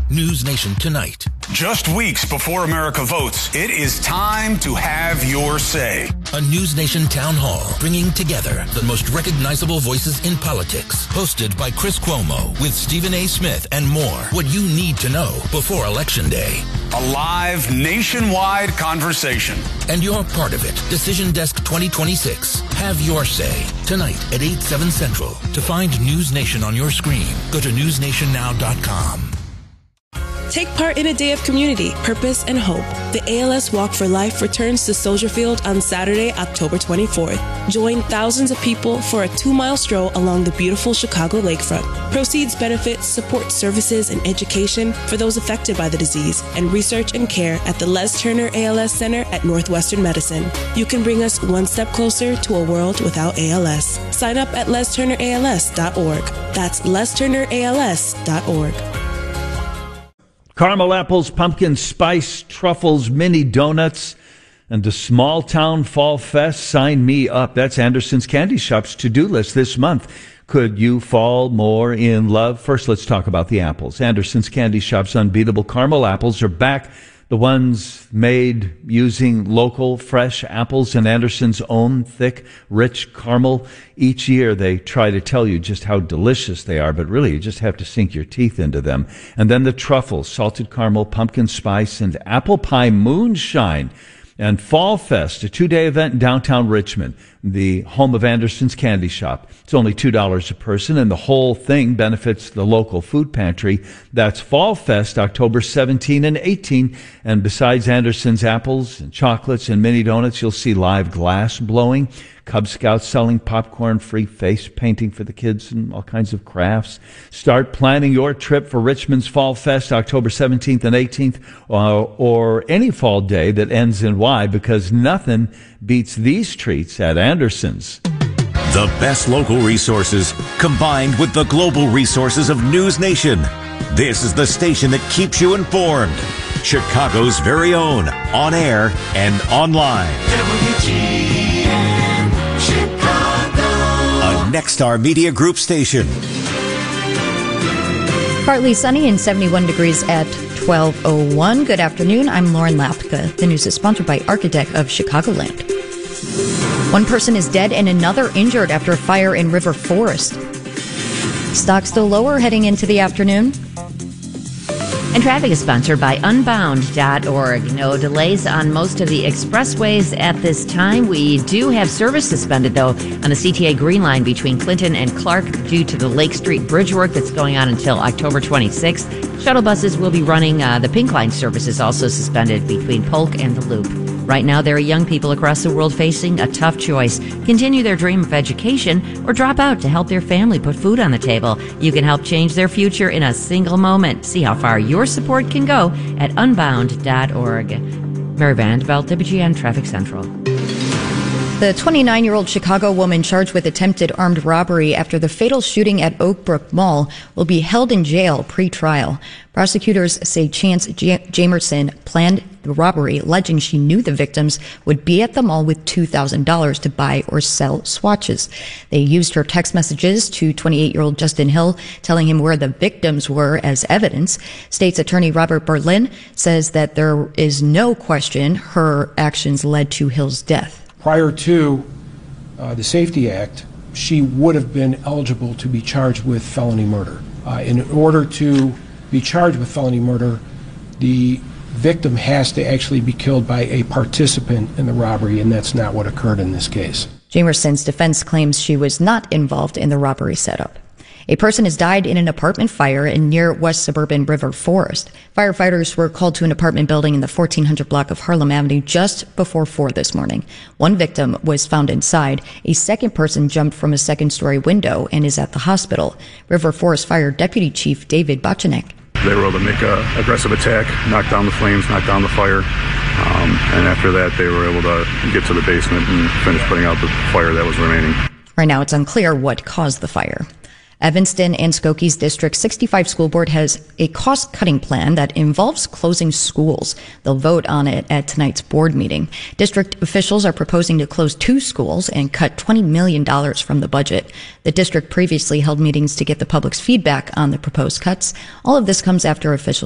News Nation Tonight. Just weeks before America votes, it is time to have your say. A News Nation town hall bringing together the most recognizable voices in politics. Hosted by Chris Cuomo with Stephen A. Smith and more. What you need to know before Election Day. A live nationwide conversation. And you're part of it. Decision Desk 2026. Have your say. Tonight at 8, 7 Central. To find News Nation on your screen, go to newsnationnow.com. Take part in a day of community, purpose, and hope. The ALS Walk for Life returns to Soldier Field on Saturday, October 24th. Join thousands of people for a 2-mile stroll along the beautiful Chicago lakefront. Proceeds benefit support services and education for those affected by the disease and research and care at the Les Turner ALS Center at Northwestern Medicine. You can bring us one step closer to a world without ALS. Sign up at lesturnерals.org. That's lesturnерals.org. Caramel apples, pumpkin spice, truffles, mini donuts, and the Small Town Fall Fest. Sign me up. That's Anderson's Candy Shop's to-do list this month. Could you fall more in love? First, let's talk about the apples. Anderson's Candy Shop's unbeatable caramel apples are back. The ones made using local, fresh apples and Anderson's own thick, rich caramel. Each year they try to tell you just how delicious they are, but really you just have to sink your teeth into them. And then the truffles, salted caramel, pumpkin spice, and apple pie moonshine. And Fall Fest, a 2-day event in downtown Richmond, the home of Anderson's Candy Shop. It's only $2 a person, and the whole thing benefits the local food pantry. That's Fall Fest, October 17 and 18. And besides Anderson's apples and chocolates and mini donuts, you'll see live glass blowing, Cub Scouts selling popcorn, free face painting for the kids, and all kinds of crafts. Start planning your trip for Richmond's Fall Fest, October 17th and 18th, or any fall day that ends in Y, because nothing beats these treats at Anderson's. The best local resources combined with the global resources of News Nation. This is the station that keeps you informed. Chicago's very own, on air and online. WGN Chicago. A Nexstar Media Group station. Partly sunny and 71 degrees at 12:01. Good afternoon. I'm Lauren Lapka. The news is sponsored by Architect of Chicagoland. One person is dead and another injured after a fire in River Forest. Stock still lower heading into the afternoon. And traffic is sponsored by Unbound.org. No delays on most of the expressways at this time. We do have service suspended, though, on the CTA Green Line between Clinton and Clark due to the Lake Street Bridge work that's going on until October 26th. Shuttle buses will be running. The Pink Line service is also suspended between Polk and the Loop. Right now, there are young people across the world facing a tough choice. Continue their dream of education or drop out to help their family put food on the table. You can help change their future in a single moment. See how far your support can go at unbound.org. Mary Vandeveld, WGN Traffic Central. The 29-year-old Chicago woman charged with attempted armed robbery after the fatal shooting at Oak Brook Mall will be held in jail pre-trial. Prosecutors say Chance Jamerson planned the robbery, alleging she knew the victims would be at the mall with $2,000 to buy or sell swatches. They used her text messages to 28-year-old Justin Hill, telling him where the victims were as evidence. State's attorney Robert Berlin says that there is no question her actions led to Hill's death. Prior to the Safety Act, she would have been eligible to be charged with felony murder. In order to be charged with felony murder, the victim has to actually be killed by a participant in the robbery, and that's not what occurred in this case. Jamerson's defense claims she was not involved in the robbery setup. A person has died in an apartment fire in near West Suburban River Forest. Firefighters were called to an apartment building in the 1400 block of Harlem Avenue just before 4 this morning. One victim was found inside. A second person jumped from a second-story window and is at the hospital. River Forest Fire Deputy Chief David Bochenek. They were able to make an aggressive attack, knock down the flames, knock down the fire, and after that they were able to get to the basement and finish putting out the fire that was remaining. Right now it's unclear what caused the fire. Evanston and Skokie's District 65 School Board has a cost-cutting plan that involves closing schools. They'll vote on it at tonight's board meeting. District officials are proposing to close 2 schools and cut $20 million from the budget. The district previously held meetings to get the public's feedback on the proposed cuts. All of this comes after officials